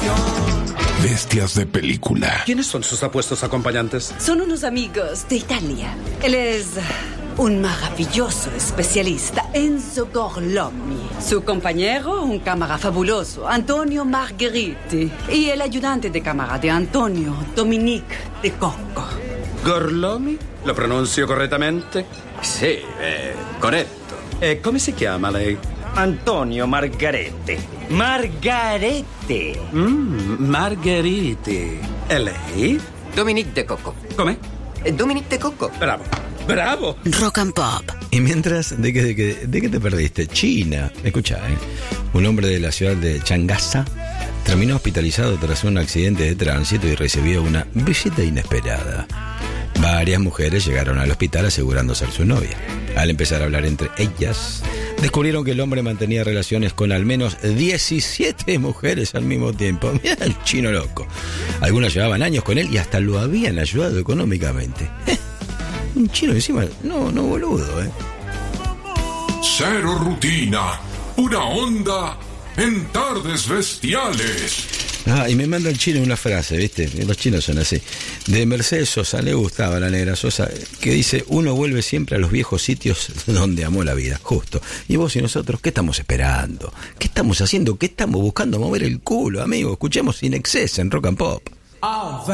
Bestias de película. ¿Quiénes son sus apuestos acompañantes? Son unos amigos de Italia. Él es un maravilloso especialista, Enzo Gorlomi. Su compañero, un cámara fabuloso, Antonio Margheriti. Y el ayudante de cámara de Antonio, Dominique de Cocco. ¿Gorlomi? ¿Lo pronuncio correctamente? Sì, corretto. E come si chiama lei? Antonio Margarete. Margarete! Margheriti. E lei? Dominique de Cocco. Come? Dominique de Cocco. Bravo. ¡Bravo! Rock and Pop. Y mientras, ¿de qué te perdiste? China. Escuchá, un hombre de la ciudad de Changasa terminó hospitalizado tras un accidente de tránsito y recibió una visita inesperada. Varias mujeres llegaron al hospital asegurando ser su novia. Al empezar a hablar entre ellas, descubrieron que el hombre mantenía relaciones con al menos 17 mujeres al mismo tiempo. Mirá el chino loco. Algunas llevaban años con él y hasta lo habían ayudado económicamente. Un chino encima, no boludo, Cero rutina. Una onda en tardes bestiales. Y me manda el chino una frase, ¿viste? Los chinos son así. De Mercedes Sosa, le gustaba la negra Sosa, que dice: uno vuelve siempre a los viejos sitios donde amó la vida. Justo. Y vos y nosotros, ¿qué estamos esperando? ¿Qué estamos haciendo? ¿Qué estamos buscando? Mover el culo, amigo. Escuchemos In Excess en Rock and Pop.